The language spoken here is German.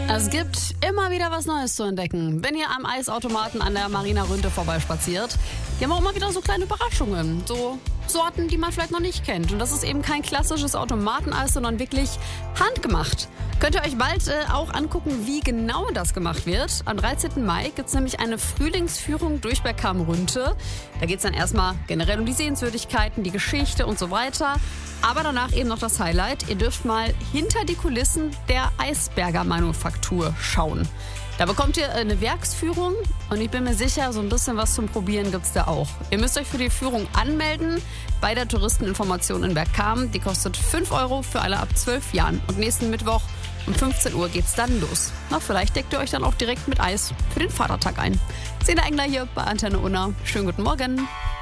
Es gibt immer wieder was Neues zu entdecken. Wenn ihr am Eisautomaten an der Marina Rünte vorbeispaziert, die haben auch immer wieder so kleine Überraschungen. So Sorten, die man vielleicht noch nicht kennt. Und das ist eben kein klassisches Automateneis, sondern wirklich handgemacht. Könnt ihr euch bald auch angucken, wie genau das gemacht wird. Am 13. Mai gibt es nämlich eine Frühlingsführung durch Bergkamen Rünte. Da geht es dann erstmal generell um die Sehenswürdigkeiten, die Geschichte und so weiter. Aber danach eben noch das Highlight. Ihr dürft mal hinter die Kulissen der Eisberger Manufaktur schauen. Da bekommt ihr eine Werksführung und ich bin mir sicher, so ein bisschen was zum Probieren gibt es da auch. Ihr müsst euch für die Führung anmelden bei der Touristeninformation in Bergkamen. Die kostet 5 € für alle ab 12 Jahren. Und nächsten Mittwoch um 15 Uhr geht's dann los. Na, vielleicht deckt ihr euch dann auch direkt mit Eis für den Vatertag ein. Sina Engler hier bei Antenne Unna. Schönen guten Morgen.